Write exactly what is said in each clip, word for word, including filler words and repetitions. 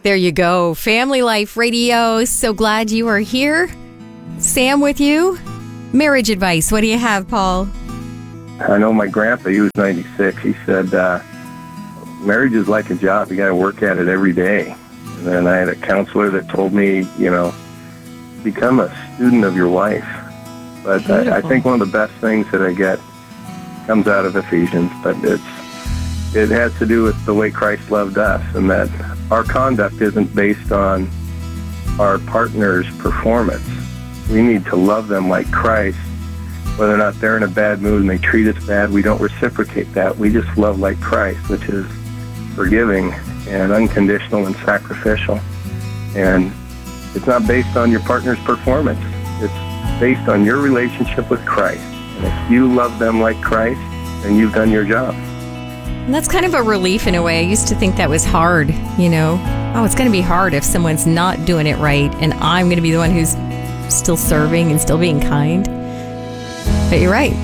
There you go. Family Life Radio. So glad you are here. Sam with you. Marriage advice. What do you have, Paul? I know my grandpa, he was ninety-six. He said, uh, marriage is like a job. You got to work at it every day. And then I had a counselor that told me, you know, become a student of your wife. But I, I think one of the best things that I get comes out of Ephesians, but it's it has to do with the way Christ loved us, and that our conduct isn't based on our partner's performance. We need to love them like Christ. Whether or not they're in a bad mood and they treat us bad, we don't reciprocate that. We just love like Christ, which is forgiving and unconditional and sacrificial. And it's not based on your partner's performance. It's based on your relationship with Christ. And if you love them like Christ, then you've done your job. And that's kind of a relief in a way. I used to think that was hard, you know. Oh, it's going to be hard if someone's not doing it right, and I'm going to be the one who's still serving and still being kind. But you're right.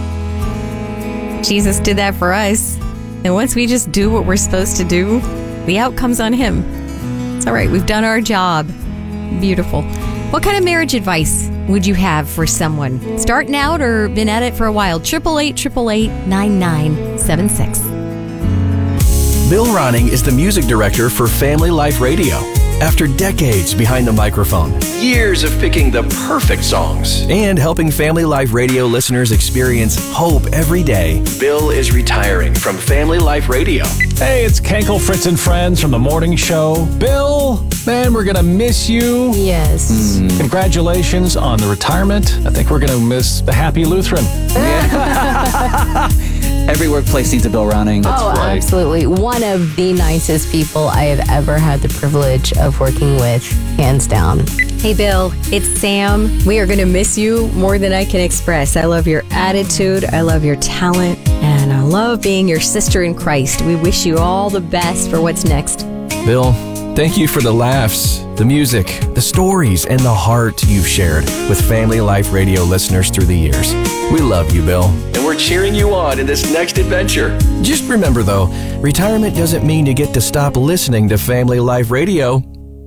Jesus did that for us. And once we just do what we're supposed to do, the outcome's on him. It's all right. We've done our job. Beautiful. What kind of marriage advice would you have for someone starting out or been at it for a while? eight eight eight, eight eight eight, nine nine seven six. Bill Ronning is the music director for Family Life Radio. After decades behind the microphone, years of picking the perfect songs, and helping Family Life Radio listeners experience hope every day, Bill is retiring from Family Life Radio. Hey, it's Kenkel, Fritz, and Friends from the morning show. Bill, man, we're going to miss you. Yes. Mm. Congratulations on the retirement. I think we're going to miss the Happy Lutheran. Yeah. Every workplace needs a Bill Ronning. That's oh, right. Absolutely. One of the nicest people I have ever had the privilege of working with, hands down. Hey, Bill, it's Sam. We are going to miss you more than I can express. I love your attitude. I love your talent. And I love being your sister in Christ. We wish you all the best for what's next. Bill, thank you for the laughs, the music, the stories, and the heart you've shared with Family Life Radio listeners through the years. We love you, Bill. And we're cheering you on in this next adventure. Just remember, though, retirement doesn't mean you get to stop listening to Family Life Radio.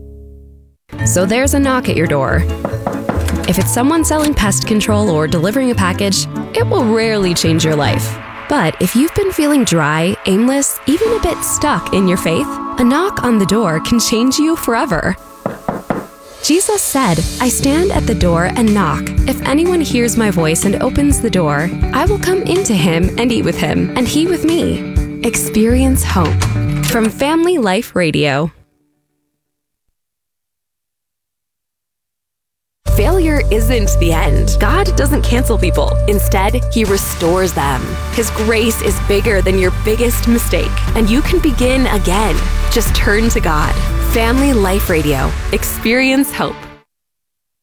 So there's a knock at your door. If it's someone selling pest control or delivering a package, it will rarely change your life. But if you've been feeling dry, aimless, even a bit stuck in your faith, a knock on the door can change you forever. Jesus said, "I stand at the door and knock. If anyone hears my voice and opens the door, I will come into him and eat with him, and he with me." Experience hope. From Family Life Radio. Failure isn't the end. God doesn't cancel people. Instead, he restores them. His grace is bigger than your biggest mistake, and you can begin again. Just turn to God. Family Life Radio. Experience hope.